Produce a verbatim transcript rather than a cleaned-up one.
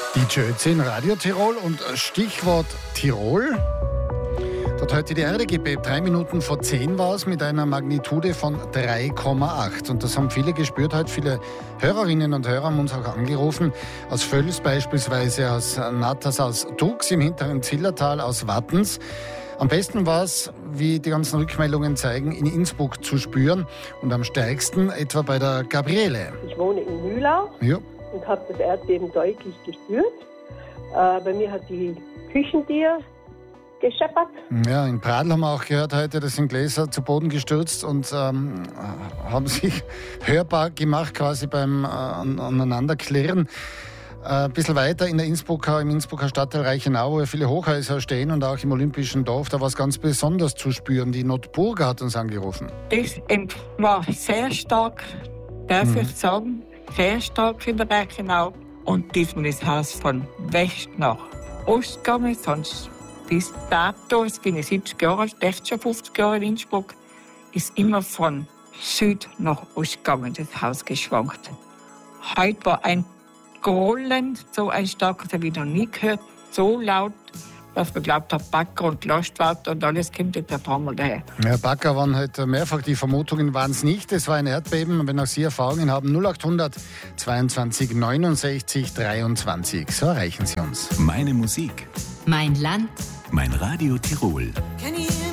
Die Jötze in Radio Tirol und Stichwort Tirol. Dort heute die Erde gebebt. Drei Minuten vor zehn war es mit einer Magnitude von drei Komma acht. Und das haben viele gespürt heute. Viele Hörerinnen und Hörer haben uns auch angerufen. Aus Völs beispielsweise, aus Natas, aus Dux im hinteren Zillertal, aus Wattens. Am besten war es, wie die ganzen Rückmeldungen zeigen, in Innsbruck zu spüren. Und am stärksten etwa bei der Gabriele. Ich wohne in Mühlau Ja. und habe das Erdbeben deutlich gespürt. Äh, bei mir hat die Küchentier gescheppert. Ja, in Pradl haben wir auch gehört heute, da sind Gläser zu Boden gestürzt und ähm, haben sich hörbar gemacht quasi beim äh, Aneinanderklirren. Äh, ein bisschen weiter in der Innsbrucker, im Innsbrucker Stadtteil Reichenau, wo ja viele Hochhäuser stehen und auch im Olympischen Dorf, da war es ganz besonders zu spüren. Die Notburger hat uns angerufen. Das war sehr stark, darf Mhm. ich sagen, sehr stark in der Reichenau. Und diesmal ist das Haus von West nach Ost gegangen, sonst bis dato, es bin ich siebzig Jahre alt, echt schon fünfzig Jahre in Innsbruck, ist immer von Süd nach Ost gegangen, das Haus geschwankt. Heute war ein Grollen, so ein starkes habe ich noch nie gehört, so laut, dass man glaubt hat, Bagger und Lastwater und alles kommt jetzt ein paar Mal daher. Ja, Bagger waren heute mehrfach, die Vermutungen waren es nicht. Es war ein Erdbeben, wenn auch Sie Erfahrungen haben, null achthundert zweiundzwanzig neunundsechzig dreiundzwanzig. So erreichen Sie uns. Meine Musik, Mein Land. mein Radio Tirol.